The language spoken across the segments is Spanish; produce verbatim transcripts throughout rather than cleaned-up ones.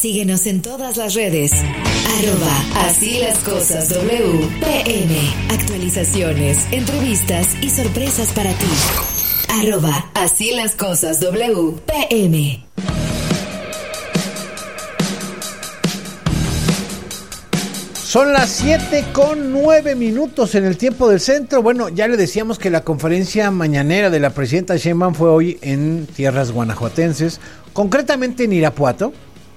Síguenos en todas las redes. Arroba Así las Cosas W P M. Actualizaciones, entrevistas y sorpresas para ti. Arroba Así las Cosas W P M. Son las siete con nueve minutos en el tiempo del centro. Bueno, ya le decíamos que la conferencia mañanera de la presidenta Sheinbaum fue hoy en tierras guanajuatenses, concretamente en Irapuato,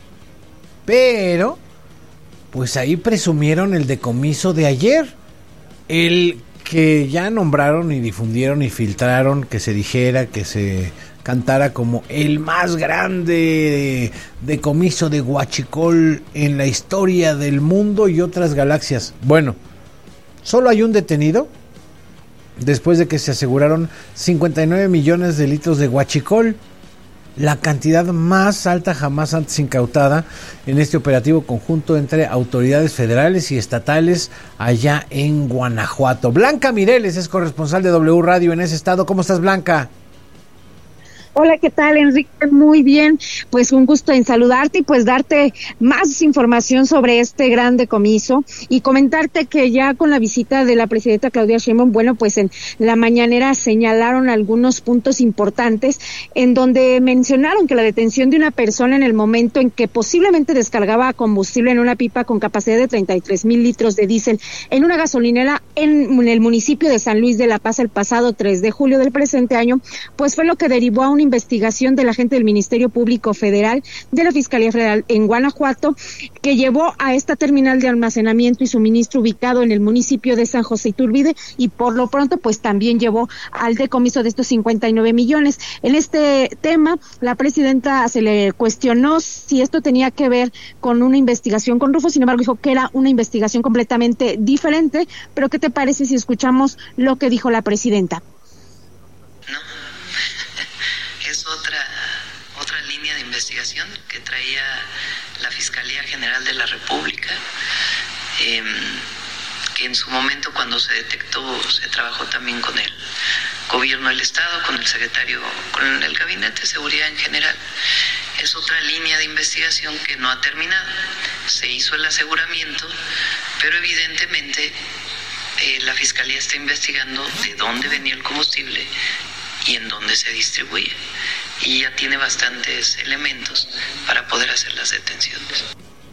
pero pues ahí presumieron el decomiso de ayer, el que ya nombraron y difundieron y filtraron, que se dijera, que se cantara como el más grande decomiso de huachicol en la historia del mundo y otras galaxias. Bueno, solo hay un detenido después de que se aseguraron cincuenta y nueve millones de litros de huachicol, la cantidad más alta jamás antes incautada en este operativo conjunto entre autoridades federales y estatales allá en Guanajuato. Blanca Mireles es corresponsal de W Radio en ese estado. ¿Cómo estás, Blanca? Hola, ¿qué tal, Enrique? Muy bien, pues un gusto en saludarte y pues darte más información sobre este gran decomiso y comentarte que ya con la visita de la presidenta Claudia Sheinbaum, bueno, pues en la mañanera señalaron algunos puntos importantes en donde mencionaron que la detención de una persona en el momento en que posiblemente descargaba combustible en una pipa con capacidad de treinta y tres mil litros de diésel en una gasolinera en el municipio de San Luis de la Paz el pasado tres de julio del presente año, pues fue lo que derivó a un investigación del agente del Ministerio Público Federal de la Fiscalía Federal en Guanajuato, que llevó a esta terminal de almacenamiento y suministro ubicado en el municipio de San José Iturbide y por lo pronto pues también llevó al decomiso de estos cincuenta y nueve millones. En este tema, la presidenta se le cuestionó si esto tenía que ver con una investigación con Rufo, sin embargo dijo que era una investigación completamente diferente, pero ¿qué te parece si escuchamos lo que dijo la presidenta? No. Es otra, otra línea de investigación que traía la Fiscalía General de la República, eh, que en su momento cuando se detectó se trabajó también con el gobierno del Estado, con el secretario, con el Gabinete de Seguridad en general. Es otra línea de investigación que no ha terminado. Se hizo el aseguramiento, pero evidentemente eh, la Fiscalía está investigando de dónde venía el combustible y en dónde se distribuye, y ya tiene bastantes elementos para poder hacer las detenciones.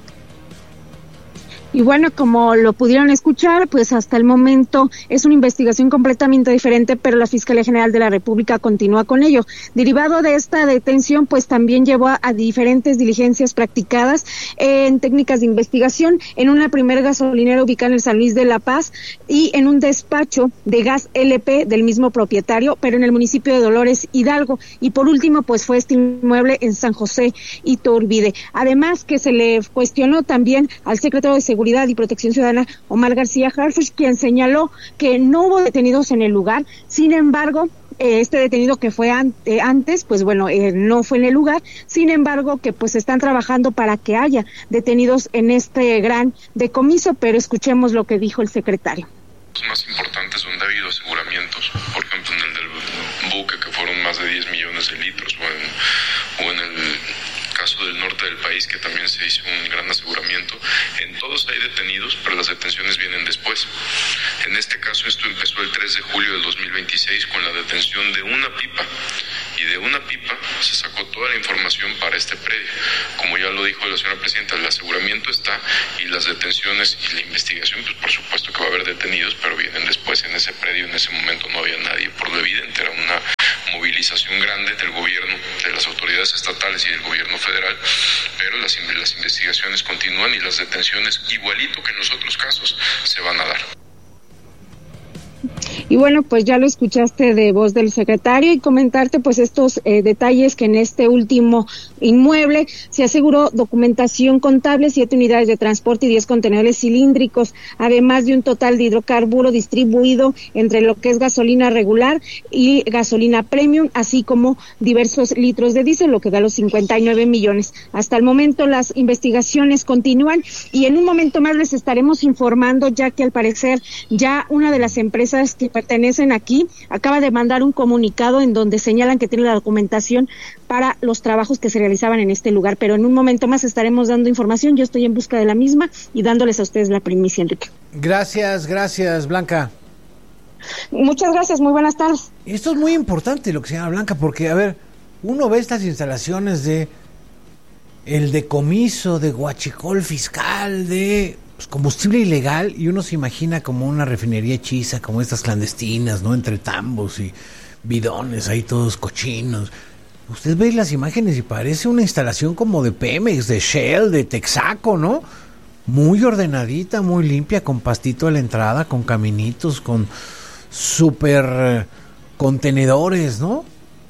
Y bueno, como lo pudieron escuchar, pues hasta el momento es una investigación completamente diferente, pero la Fiscalía General de la República continúa con ello. Derivado de esta detención, pues también llevó a, a diferentes diligencias practicadas en técnicas de investigación en una primera gasolinera ubicada en el San Luis de la Paz y en un despacho de gas L P del mismo propietario, pero en el municipio de Dolores Hidalgo. Y por último, pues fue este inmueble en San José Iturbide. Además que se le cuestionó también al secretario de Seguridad y Protección Ciudadana, Omar García Harfuch, quien señaló que no hubo detenidos en el lugar. Sin embargo, eh, este detenido que fue an- eh, antes, pues bueno, eh, no fue en el lugar. Sin embargo, que pues están trabajando para que haya detenidos en este gran decomiso, pero escuchemos lo que dijo el secretario. Los más importantes donde ha habido aseguramientos, por ejemplo en el del buque, que fueron más de diez millones de litros, o en, o en el caso del norte del país, que también se hizo un gran aseguramiento. En todos hay detenidos, pero las detenciones vienen después. En este caso esto empezó el tres de julio del dos mil veintiséis con la detención de una pipa, y de una pipa se sacó toda la información para este predio. Como ya lo dijo la señora presidenta, el aseguramiento está, y las detenciones y la investigación, pues por supuesto que va a haber detenidos, pero vienen después. En ese predio en ese momento no había nadie, por lo evidente era una movilización grande del gobierno, de las autoridades estatales y del gobierno federal, pero las, las investigaciones continúan y las detenciones, igualito que en los otros casos, se van a dar. Y bueno, pues ya lo escuchaste de voz del secretario, y comentarte pues estos eh, detalles que en este último inmueble se aseguró documentación contable, siete unidades de transporte y diez contenedores cilíndricos, además de un total de hidrocarburo distribuido entre lo que es gasolina regular y gasolina premium, así como diversos litros de diésel, lo que da los cincuenta y nueve millones. Hasta el momento las investigaciones continúan y en un momento más les estaremos informando, ya que al parecer ya una de las empresas que pertenecen aquí, acaba de mandar un comunicado en donde señalan que tiene la documentación para los trabajos que se realizaban en este lugar, pero en un momento más estaremos dando información. Yo estoy en busca de la misma y dándoles a ustedes la primicia, Enrique. Gracias, gracias, Blanca. Muchas gracias, muy buenas tardes. Esto es muy importante lo que se llama, Blanca, porque, a ver, uno ve estas instalaciones de el decomiso de huachicol fiscal, de pues, combustible ilegal, y uno se imagina como una refinería hechiza, como estas clandestinas, ¿no? Entre tambos y bidones ahí todos cochinos. Usted ve las imágenes y parece una instalación como de Pemex, de Shell, de Texaco, ¿no? Muy ordenadita, muy limpia, con pastito a la entrada, con caminitos, con super eh, contenedores, ¿no?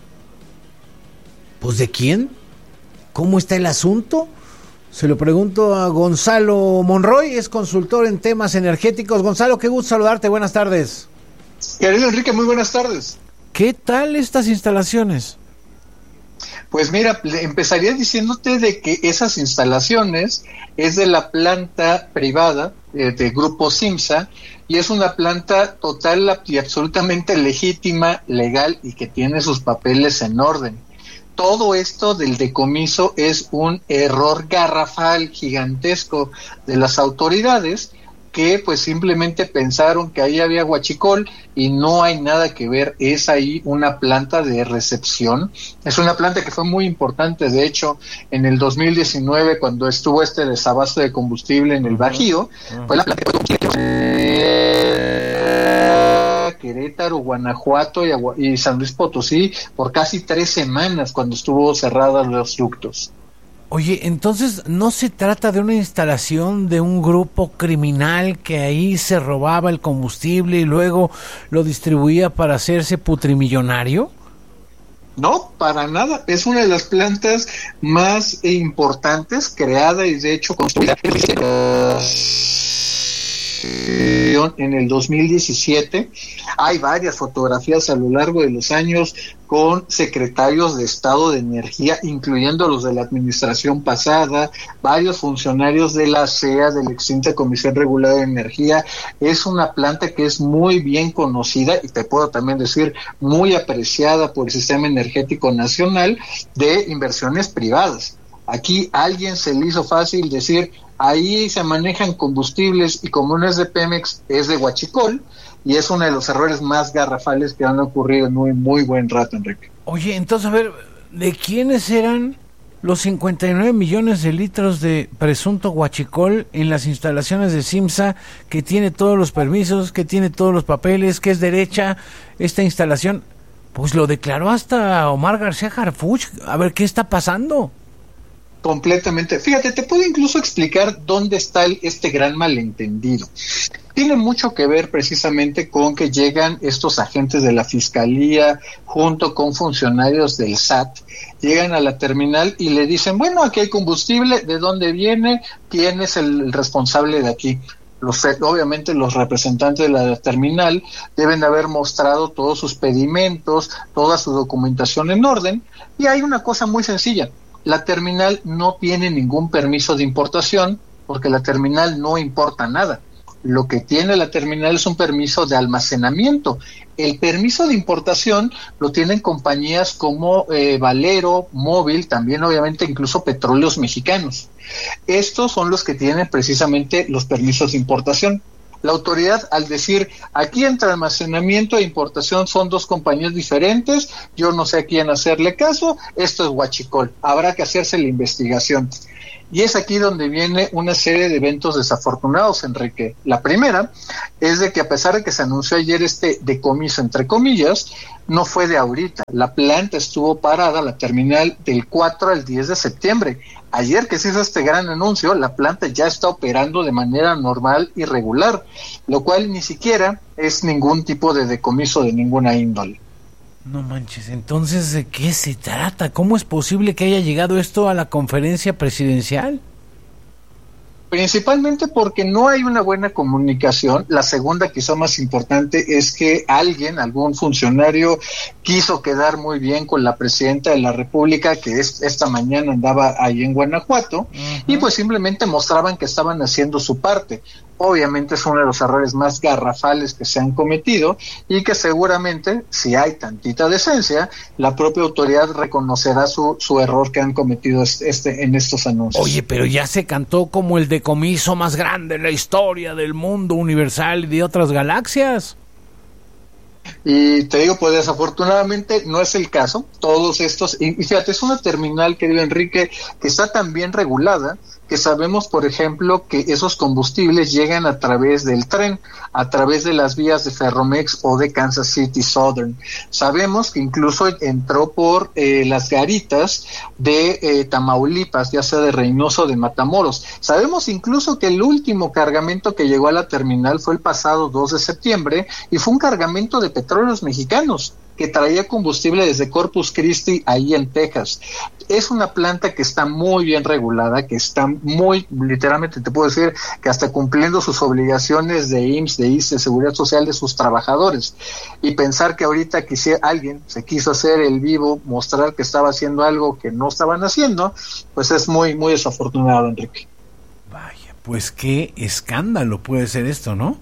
Pues ¿de quién? ¿Cómo está el asunto? Se lo pregunto a Gonzalo Monroy, es consultor en temas energéticos. Gonzalo, qué gusto saludarte, buenas tardes. Querido Enrique, muy buenas tardes. ¿Qué tal estas instalaciones? Pues mira, empezaría diciéndote de que esas instalaciones es de la planta privada eh, de Grupo Simsa, y es una planta total y absolutamente legítima, legal, y que tiene sus papeles en orden. Todo esto del decomiso es un error garrafal gigantesco de las autoridades, que pues simplemente pensaron que ahí había huachicol y no hay nada que ver. Es ahí una planta de recepción, es una planta que fue muy importante, de hecho en el dos mil diecinueve, cuando estuvo este desabasto de combustible en el Bajío, uh-huh. fue la planta de Querétaro, Guanajuato y, Agua- y San Luis Potosí por casi tres semanas cuando estuvo cerrados los ductos. Oye, entonces, ¿no se trata de una instalación de un grupo criminal que ahí se robaba el combustible y luego lo distribuía para hacerse putrimillonario? No, para nada. Es una de las plantas más importantes creada y de hecho construida en el dos mil diecisiete. Hay varias fotografías a lo largo de los años con secretarios de Estado de Energía, incluyendo los de la administración pasada, varios funcionarios de la C E A, de la extinta Comisión Regulada de Energía. Es una planta que es muy bien conocida y te puedo también decir muy apreciada por el Sistema Energético Nacional de inversiones privadas. Aquí alguien se le hizo fácil decir, ahí se manejan combustibles y como no es de Pemex, es de huachicol, y es uno de los errores más garrafales que han ocurrido en muy, muy buen rato, Enrique. Oye, entonces, a ver, ¿de quiénes eran los cincuenta y nueve millones de litros de presunto huachicol en las instalaciones de Simsa, que tiene todos los permisos, que tiene todos los papeles, que es derecha esta instalación? Pues lo declaró hasta Omar García Harfuch. A ver, ¿qué está pasando? Completamente. Fíjate, te puedo incluso explicar dónde está el, este gran malentendido. Tiene mucho que ver precisamente con que llegan estos agentes de la Fiscalía junto con funcionarios del S A T, llegan a la terminal y le dicen, bueno, aquí hay combustible, ¿de dónde viene? ¿Quién es el responsable de aquí? Los, obviamente los representantes de la terminal deben haber mostrado todos sus pedimentos, toda su documentación en orden, y hay una cosa muy sencilla. La terminal no tiene ningún permiso de importación porque la terminal no importa nada. Lo que tiene la terminal es un permiso de almacenamiento. El permiso de importación lo tienen compañías como eh, Valero, Móvil, también obviamente incluso Petróleos Mexicanos. Estos son los que tienen precisamente los permisos de importación. La autoridad, al decir, aquí entre almacenamiento e importación son dos compañías diferentes, yo no sé a quién hacerle caso, esto es huachicol, habrá que hacerse la investigación. Y es aquí donde viene una serie de eventos desafortunados, Enrique. La primera es de que a pesar de que se anunció ayer este decomiso, entre comillas, no fue de ahorita. La planta estuvo parada, la terminal, del cuatro al diez de septiembre. Ayer que se hizo este gran anuncio, la planta ya está operando de manera normal y regular, lo cual ni siquiera es ningún tipo de decomiso de ninguna índole. No manches, entonces, ¿de qué se trata? ¿Cómo es posible que haya llegado esto a la conferencia presidencial? Principalmente porque no hay una buena comunicación. La segunda, quizá más importante, es que alguien, algún funcionario, quiso quedar muy bien con la presidenta de la República, que es, esta mañana andaba ahí en Guanajuato, uh-huh. y pues simplemente mostraban que estaban haciendo su parte. obviamente es uno de los errores más garrafales que se han cometido y que seguramente, si hay tantita decencia, la propia autoridad reconocerá su, su error que han cometido este, en estos anuncios. Oye, pero ya se cantó como el decomiso más grande en la historia del mundo universal y de otras galaxias. Y te digo, pues desafortunadamente no es el caso. Todos estos, y, y fíjate, es una terminal, querido Enrique, que está tan bien regulada que sabemos, por ejemplo, que esos combustibles llegan a través del tren, a través de las vías de Ferromex o de Kansas City Southern. Sabemos que incluso entró por eh, las garitas de eh, Tamaulipas, ya sea de Reynosa o de Matamoros. Sabemos incluso que el último cargamento que llegó a la terminal fue el pasado dos de septiembre y fue un cargamento de petróleos mexicanos que traía combustible desde Corpus Christi, ahí en Texas. Es una planta que está muy bien regulada, que está muy, literalmente te puedo decir, que hasta cumpliendo sus obligaciones de I M S S, de I S S S, de Seguridad Social de sus trabajadores. Y pensar que ahorita quisiera, alguien se quiso hacer el vivo, mostrar que estaba haciendo algo que no estaban haciendo, pues es muy, muy desafortunado, Enrique. Vaya, pues qué escándalo puede ser esto, ¿no?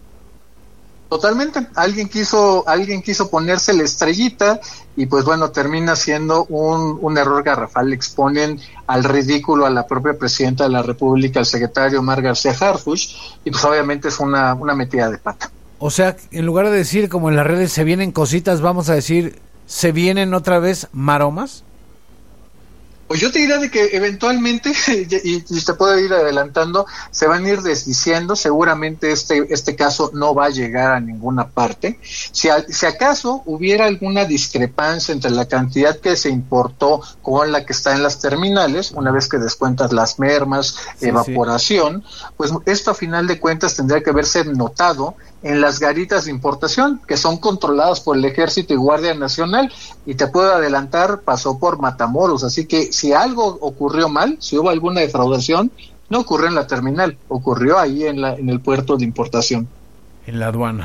Totalmente, alguien quiso, alguien quiso ponerse la estrellita y pues bueno, termina siendo un, un error garrafal. Exponen al ridículo a la propia presidenta de la República, al secretario Omar García Harfuch, y pues obviamente es una, una metida de pata. O sea, en lugar de decir como en las redes se vienen cositas, vamos a decir, ¿se vienen otra vez maromas? Pues yo te diría de que eventualmente, y, y te puedo ir adelantando, se van a ir desdiciendo. Seguramente este este caso no va a llegar a ninguna parte. Si, a, si acaso hubiera alguna discrepancia entre la cantidad que se importó con la que está en las terminales, una vez que descuentas las mermas, sí, evaporación, sí. Pues esto a final de cuentas tendría que verse notado en las garitas de importación, que son controladas por el Ejército y Guardia Nacional, y te puedo adelantar, pasó por Matamoros, así que si algo ocurrió mal, si hubo alguna defraudación, no ocurrió en la terminal, ocurrió ahí en la en el puerto de importación. En la aduana.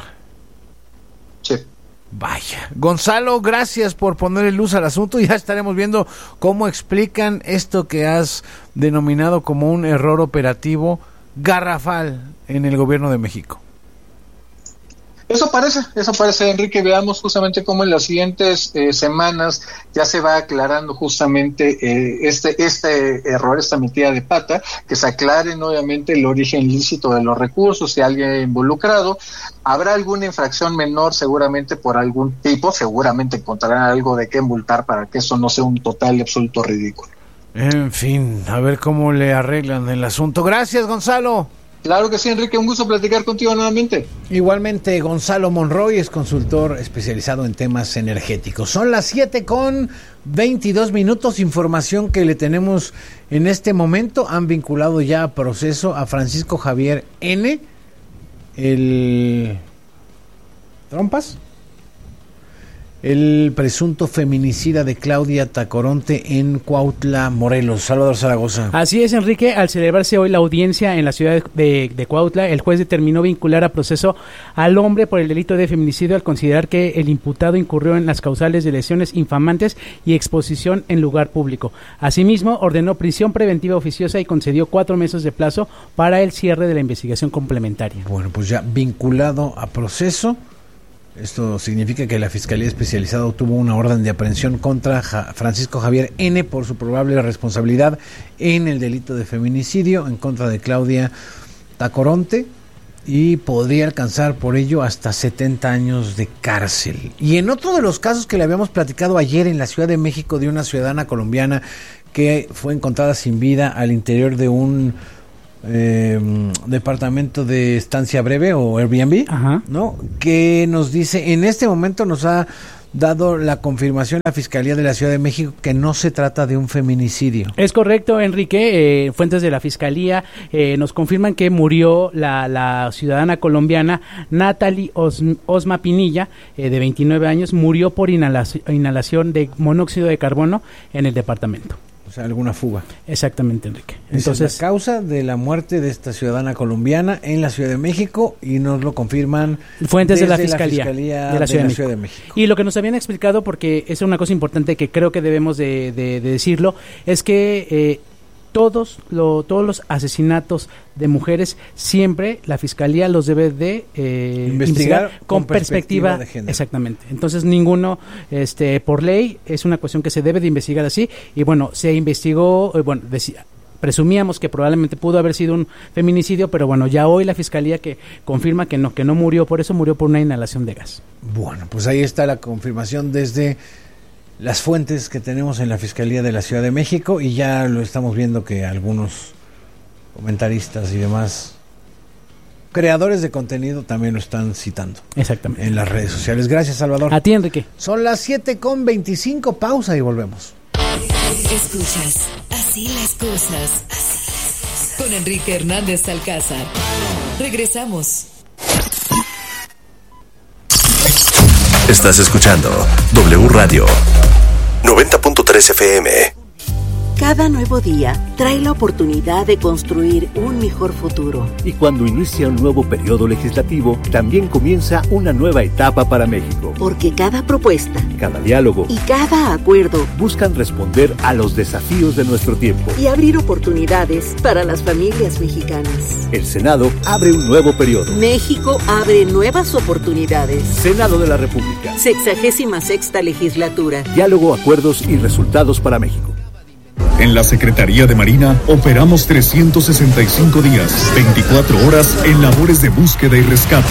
Sí. Vaya. Gonzalo, gracias por ponerle luz al asunto, ya estaremos viendo cómo explican esto que has denominado como un error operativo garrafal en el gobierno de México. Eso parece, eso parece, Enrique. Veamos justamente cómo en las siguientes eh, semanas ya se va aclarando justamente eh, este este error, esta metida de pata, que se aclaren obviamente el origen ilícito de los recursos, si alguien involucrado. Habrá alguna infracción menor seguramente por algún tipo, seguramente encontrarán algo de qué multar para que eso no sea un total y absoluto ridículo. En fin, a ver cómo le arreglan el asunto. Gracias, Gonzalo. Claro que sí, Enrique, un gusto platicar contigo nuevamente. Igualmente, Gonzalo Monroy es consultor especializado en temas energéticos. Son las siete con veintidós minutos, información que le tenemos en este momento. Han vinculado ya a proceso a Francisco Javier N., el Trompas, el presunto feminicida de Claudia Tacoronte en Cuautla, Morelos. Salvador Zaragoza. Así es, Enrique. Al celebrarse hoy la audiencia en la ciudad de, de Cuautla, el juez determinó vincular a proceso al hombre por el delito de feminicidio al considerar que el imputado incurrió en las causales de lesiones infamantes y exposición en lugar público. Asimismo, ordenó prisión preventiva oficiosa y concedió cuatro meses de plazo para el cierre de la investigación complementaria. Bueno, pues ya vinculado a proceso. Esto significa que la Fiscalía Especializada obtuvo una orden de aprehensión contra ja- Francisco Javier N. por su probable responsabilidad en el delito de feminicidio en contra de Claudia Tacoronte y podría alcanzar por ello hasta setenta años de cárcel. Y en otro de los casos que le habíamos platicado ayer en la Ciudad de México de una ciudadana colombiana que fue encontrada sin vida al interior de un Eh, departamento de estancia breve o Airbnb, Ajá. ¿no? Que nos dice, en este momento nos ha dado la confirmación la Fiscalía de la Ciudad de México que no se trata de un feminicidio. Es correcto, Enrique. Eh, fuentes de la Fiscalía eh, nos confirman que murió la, la ciudadana colombiana Natalie Os, Osma Pinilla, eh, de veintinueve años, murió por inhalación, inhalación de monóxido de carbono en el departamento. O sea, alguna fuga. Exactamente, Enrique. Entonces, esa es la causa de la muerte de esta ciudadana colombiana en la Ciudad de México y nos lo confirman fuentes de la Fiscalía, Fiscalía de de la, Ciudad, de de la Ciudad de México. Y lo que nos habían explicado, porque es una cosa importante que creo que debemos de, de, de decirlo, es que eh, todos, lo, todos los asesinatos de mujeres, siempre la Fiscalía los debe de eh, investigar, investigar con, con perspectiva, perspectiva de género. Exactamente. Entonces, ninguno, este, por ley, es una cuestión que se debe de investigar así. Y bueno, se investigó, eh, bueno, decía, presumíamos que probablemente pudo haber sido un feminicidio, pero bueno, ya hoy la Fiscalía que confirma que no, que no murió, por eso murió por una inhalación de gas. Bueno, pues ahí está la confirmación desde las fuentes que tenemos en la Fiscalía de la Ciudad de México, y ya lo estamos viendo que algunos comentaristas y demás creadores de contenido también lo están citando. Exactamente. En las redes sociales. Gracias, Salvador. A ti, Enrique. Son las siete con veinticinco, pausa y volvemos. Escuchas Así las cosas, así las cosas, con Enrique Hernández Alcázar. Regresamos. Estás escuchando W Radio noventa punto tres F M. Cada nuevo día trae la oportunidad de construir un mejor futuro. Y cuando inicia un nuevo periodo legislativo, también comienza una nueva etapa para México. Porque cada propuesta, cada diálogo y cada acuerdo buscan responder a los desafíos de nuestro tiempo y abrir oportunidades para las familias mexicanas. El Senado abre un nuevo periodo. México abre nuevas oportunidades. Senado de la República. Sexagésima sexta legislatura. Diálogo, acuerdos y resultados para México. En la Secretaría de Marina operamos trescientos sesenta y cinco días, veinticuatro horas en labores de búsqueda y rescate.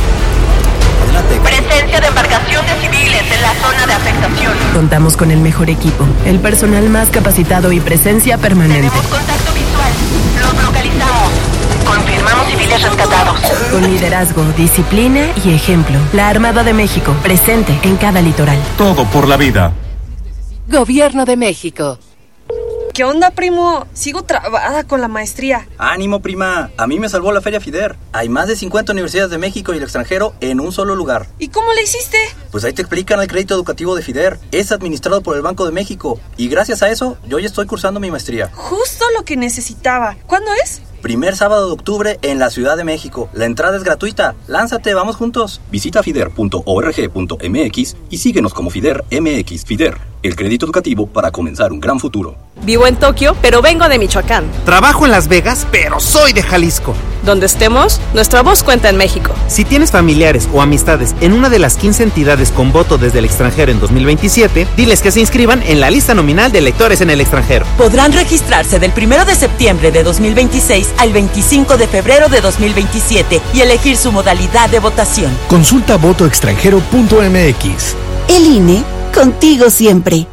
Presencia de embarcaciones civiles en la zona de afectación. Contamos con el mejor equipo, el personal más capacitado y presencia permanente. Tenemos contacto visual. Los localizamos. Confirmamos civiles rescatados. Con liderazgo, disciplina y ejemplo. La Armada de México, presente en cada litoral. Todo por la vida. Gobierno de México. ¿Qué onda, primo? Sigo trabada con la maestría. Ánimo, prima. A mí me salvó la Feria FIDER. Hay más de cincuenta universidades de México y el extranjero en un solo lugar. ¿Y cómo le hiciste? Pues ahí te explican el crédito educativo de FIDER. Es administrado por el Banco de México. Y gracias a eso, yo ya estoy cursando mi maestría. Justo lo que necesitaba. ¿Cuándo es? Primer sábado de octubre en la Ciudad de México. La entrada es gratuita. Lánzate, vamos juntos. Visita fider punto org punto m x y síguenos como FIDER M X. FIDER, el crédito educativo para comenzar un gran futuro. Vivo en Tokio, pero vengo de Michoacán. Trabajo en Las Vegas, pero soy de Jalisco. Donde estemos, nuestra voz cuenta en México. Si tienes familiares o amistades en una de las quince entidades con voto desde el extranjero en dos mil veintisiete, diles que se inscriban en la lista nominal de electores en el extranjero. Podrán registrarse del primero de septiembre de dos mil veintiséis al veinticinco de febrero de dos mil veintisiete y elegir su modalidad de votación. Consulta voto extranjero punto m x. El I N E, contigo siempre.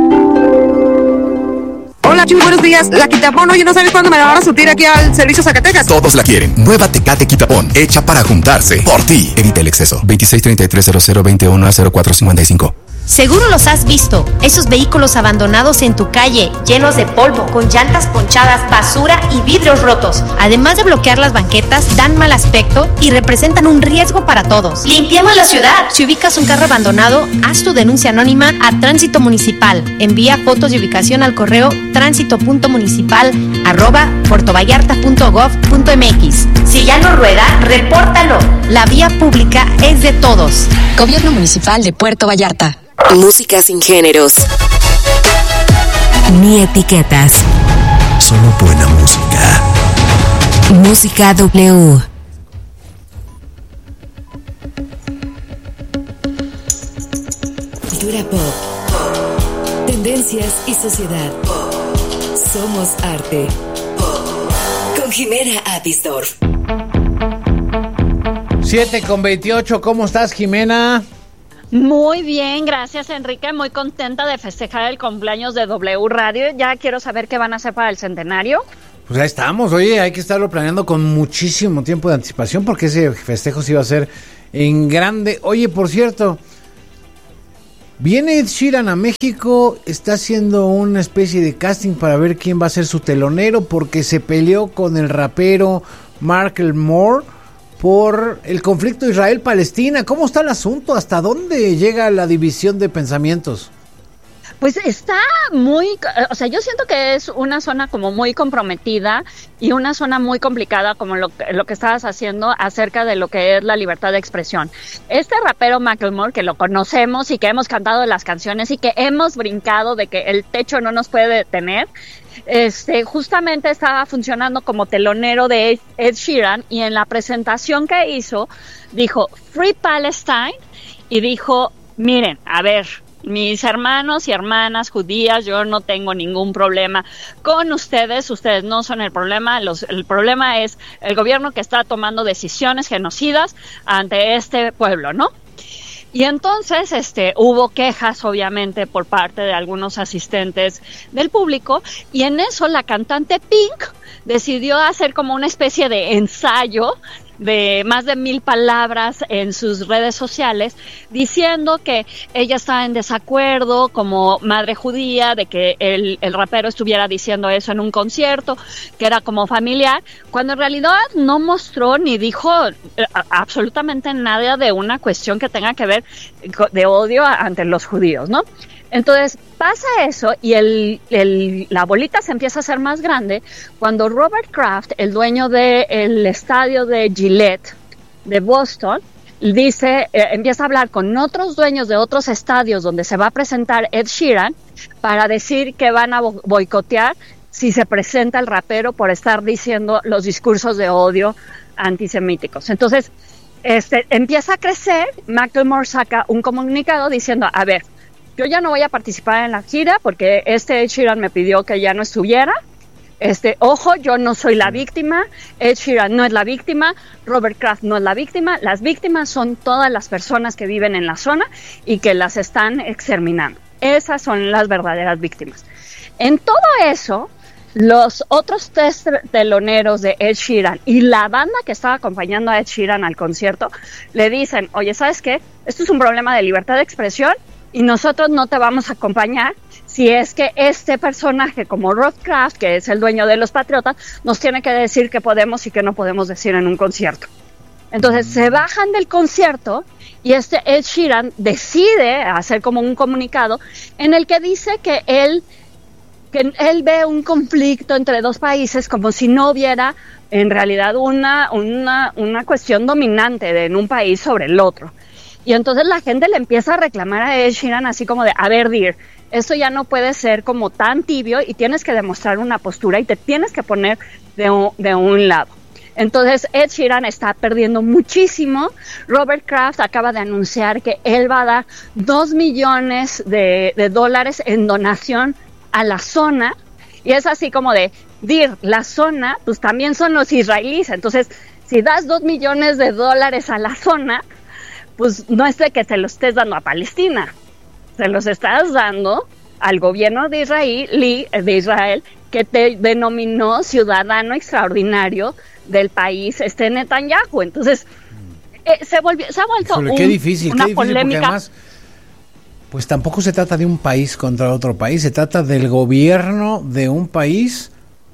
Hola, Chuy, buenos días. La Quitapón, oye, ¿no sabes cuándo me la van a surtir aquí al Servicio Zacatecas? Todos la quieren. Nueva Tecate Quitapón, hecha para juntarse. Por ti. Evita el exceso. veintiséis treinta y tres cero cero veintiuno a cero cuatro cincuenta y cinco. Seguro los has visto, esos vehículos abandonados en tu calle, llenos de polvo, con llantas ponchadas, basura y vidrios rotos. Además de bloquear las banquetas, dan mal aspecto y representan un riesgo para todos. ¡Limpiemos la ciudad! Si ubicas un carro abandonado, haz tu denuncia anónima a Tránsito Municipal. Envía fotos de ubicación al correo tránsito punto municipal arroba puertovallarta punto gov punto m x. Si ya no rueda, repórtalo. La vía pública es de todos. Gobierno Municipal de Puerto Vallarta. Música sin géneros ni etiquetas. Solo buena música. Música W. Cultura pop. Tendencias y sociedad. Somos arte. Con Jimena Apisdorf. siete con veintiocho, ¿cómo estás, Jimena? Muy bien, gracias, Enrique, muy contenta de festejar el cumpleaños de W Radio. Ya quiero saber qué van a hacer para el centenario. Pues ahí estamos, oye, hay que estarlo planeando con muchísimo tiempo de anticipación porque ese festejo se iba a hacer en grande. Oye, por cierto, viene Ed Sheeran a México, está haciendo una especie de casting para ver quién va a ser su telonero porque se peleó con el rapero Macklemore Moore por el conflicto Israel-Palestina. ¿Cómo está el asunto? ¿Hasta dónde llega la división de pensamientos? Pues está muy, o sea, yo siento que es una zona como muy comprometida y una zona muy complicada como lo, lo que estabas haciendo acerca de lo que es la libertad de expresión. Este rapero Macklemore, que lo conocemos y que hemos cantado las canciones y que hemos brincado de que el techo no nos puede detener, este, justamente estaba funcionando como telonero de Ed Sheeran y en la presentación que hizo dijo Free Palestine y dijo, miren, a ver, mis hermanos y hermanas judías, yo no tengo ningún problema con ustedes, ustedes no son el problema, los, el problema es el gobierno que está tomando decisiones genocidas ante este pueblo, ¿no? Y entonces este, hubo quejas, obviamente, por parte de algunos asistentes del público, y en eso la cantante Pink decidió hacer como una especie de ensayo de más de mil palabras en sus redes sociales, diciendo que ella estaba en desacuerdo como madre judía de que el, el rapero estuviera diciendo eso en un concierto, que era como familiar, cuando en realidad no mostró ni dijo eh, absolutamente nada de una cuestión que tenga que ver de odio ante los judíos, ¿no? Entonces pasa eso y el, el, la bolita se empieza a hacer más grande cuando Robert Kraft, el dueño del estadio de Gillette de Boston, dice, eh, empieza a hablar con otros dueños de otros estadios donde se va a presentar Ed Sheeran para decir que van a bo- boicotear si se presenta el rapero por estar diciendo los discursos de odio antisemíticos. Entonces, este, empieza a crecer, Macklemore saca un comunicado diciendo, a ver, yo ya no voy a participar en la gira porque este Ed Sheeran me pidió que ya no estuviera. Este, ojo, yo no soy la víctima, Ed Sheeran no es la víctima, Robert Kraft no es la víctima, las víctimas son todas las personas que viven en la zona y que las están exterminando. Esas son las verdaderas víctimas. En todo eso, los otros tres teloneros de Ed Sheeran y la banda que estaba acompañando a Ed Sheeran al concierto le dicen, oye, ¿sabes qué? Esto es un problema de libertad de expresión y nosotros no te vamos a acompañar si es que este personaje como Robert Kraft, que es el dueño de los Patriotas, nos tiene que decir qué podemos y qué no podemos decir en un concierto. Entonces se bajan del concierto y este Ed Sheeran decide hacer como un comunicado en el que dice que él, que él ve un conflicto entre dos países como si no hubiera en realidad una, una, una cuestión dominante de, en un país sobre el otro. Y entonces la gente le empieza a reclamar a Ed Sheeran así como de, a ver, dear, esto ya no puede ser como tan tibio y tienes que demostrar una postura y te tienes que poner de un, de un lado. Entonces Ed Sheeran está perdiendo muchísimo. Robert Kraft acaba de anunciar que él va a dar dos millones de, de dólares en donación a la zona. Y es así como de, dear, la zona, pues también son los israelíes. Entonces, si das dos millones de dólares a la zona, pues no es de que se los estés dando a Palestina, se los estás dando al gobierno de Israel, de Israel que te denominó ciudadano extraordinario del país, este Netanyahu. Entonces, eh, se volvió, se ha vuelto Híjole, un, qué difícil, una qué difícil, polémica. porque además, pues tampoco se trata de un país contra otro país, se trata del gobierno de un país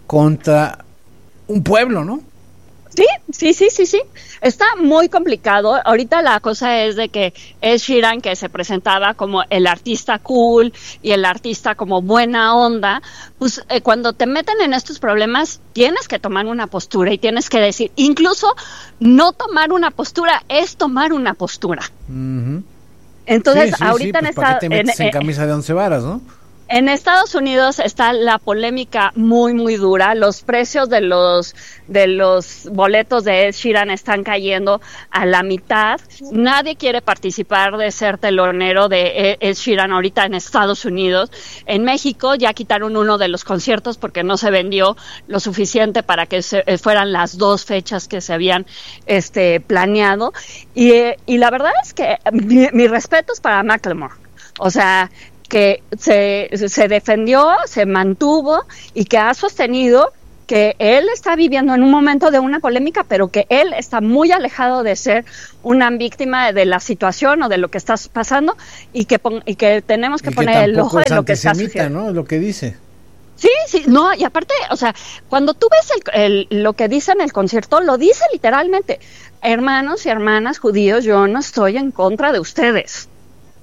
contra un pueblo, ¿no? Sí, sí, sí, sí, sí. Está muy complicado. Ahorita la cosa es de que Ed Sheeran, que se presentaba como el artista cool y el artista como buena onda, pues eh, cuando te meten en estos problemas tienes que tomar una postura y tienes que decir, incluso no tomar una postura es tomar una postura. Uh-huh. Entonces, sí, sí, ahorita sí, pues en ¿para esta... qué te metes en, en, en camisa de once varas, no? En Estados Unidos está la polémica muy, muy dura. Los precios de los de los boletos de Ed Sheeran están cayendo a la mitad. Nadie quiere participar de ser telonero de Ed Sheeran ahorita en Estados Unidos. En México ya quitaron uno de los conciertos porque no se vendió lo suficiente para que se, fueran las dos fechas que se habían este, planeado. Y, y la verdad es que mi, mi respeto es para Macklemore. O sea, que se, se defendió, se mantuvo y que ha sostenido que él está viviendo en un momento de una polémica, pero que él está muy alejado de ser una víctima de la situación o de lo que está pasando y que, pon, y que tenemos que, que poner el ojo en lo que está sucediendo. ¿No? Lo que dice. Sí, sí, no, y aparte, o sea, cuando tú ves el, el, lo que dice en el concierto, lo dice literalmente, hermanos y hermanas judíos, yo no estoy en contra de ustedes.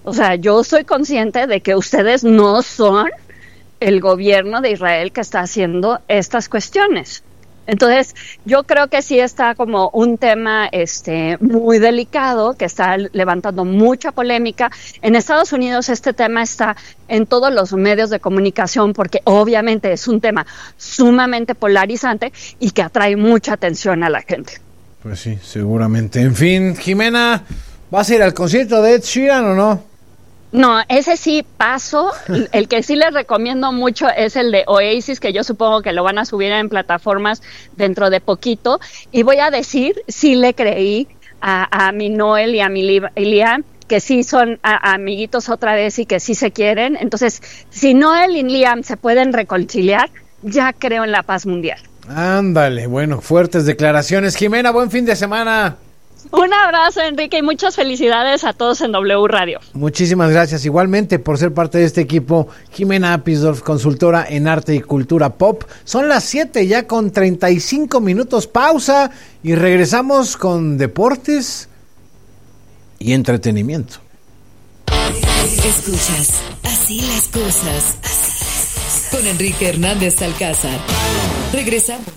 O sea, yo soy consciente de que ustedes no son el gobierno de Israel que está haciendo estas cuestiones. Entonces, yo creo que sí está como un tema este muy delicado, que está levantando mucha polémica. En Estados Unidos este tema está en todos los medios de comunicación porque obviamente es un tema sumamente polarizante y que atrae mucha atención a la gente. Pues sí, seguramente. En fin, Jimena, ¿vas a ir al concierto de Ed Sheeran o no? No, ese sí paso. El que sí les recomiendo mucho es el de Oasis, que yo supongo que lo van a subir en plataformas dentro de poquito. Y voy a decir, sí le creí a, a mi Noel y a mi Liam, que sí son a, a amiguitos otra vez y que sí se quieren. Entonces, si Noel y Liam se pueden reconciliar, ya creo en la paz mundial. Ándale, bueno, fuertes declaraciones. Jimena, buen fin de semana. Un abrazo, Enrique, y muchas felicidades a todos en W Radio. Muchísimas gracias igualmente por ser parte de este equipo. Jimena Apisdorf, consultora en arte y cultura pop. Son las siete ya con treinta y cinco minutos, pausa y regresamos con deportes y entretenimiento. Escuchas Así las cosas, con Enrique Hernández Alcázar. Regresamos.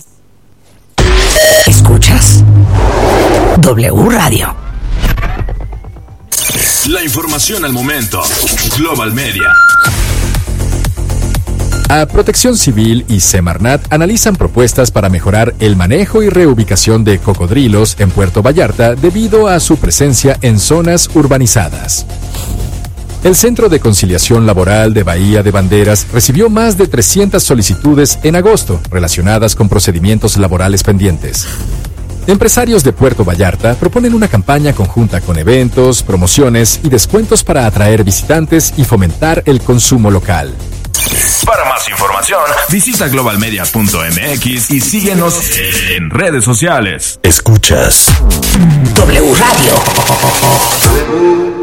Escuchas W Radio. La información al momento. Global Media. A Protección Civil y Semarnat analizan propuestas para mejorar el manejo y reubicación de cocodrilos en Puerto Vallarta debido a su presencia en zonas urbanizadas. El Centro de Conciliación Laboral de Bahía de Banderas recibió más de trescientas solicitudes en agosto relacionadas con procedimientos laborales pendientes. Empresarios de Puerto Vallarta proponen una campaña conjunta con eventos, promociones y descuentos para atraer visitantes y fomentar el consumo local. Para más información, visita global media punto m x y síguenos en redes sociales. Escuchas W Radio.